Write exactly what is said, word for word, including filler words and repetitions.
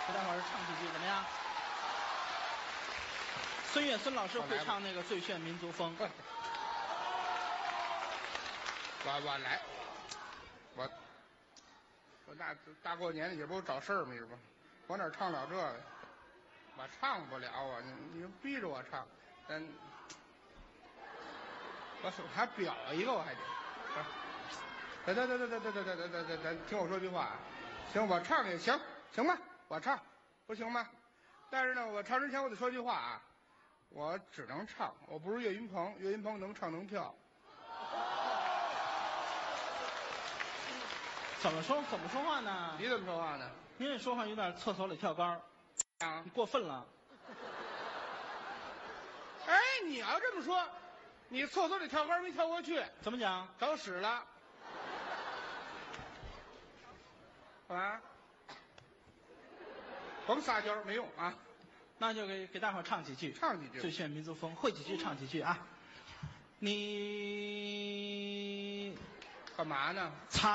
给大伙儿唱几句怎么样？孙越孙老师会唱那个《最炫民族风》。 我我来，我我大大过年的也不找事儿嘛，是吧？我哪唱了这个？我唱不了啊！你你逼着我唱，但我手还表一个，我还得。等等等等等等等等等等等，听我说句话啊！行，我唱也行，行吧？我唱，不行吗？但是呢，我唱之前我得说句话啊，我只能唱，我不是岳云鹏，岳云鹏能唱能跳。 怎么说怎么说话呢？ 你怎么说话呢？ 您这说话有点厕所里跳高， 啊， 你过分了。 哎，你要这么说，你厕所里跳高没跳过去， 怎么讲？ 找屎了。啊，甭撒娇没用啊， 那就给给大伙儿唱几句， 唱几句 《最炫民族风》，会几句唱几句啊。你干嘛呢？ 擦。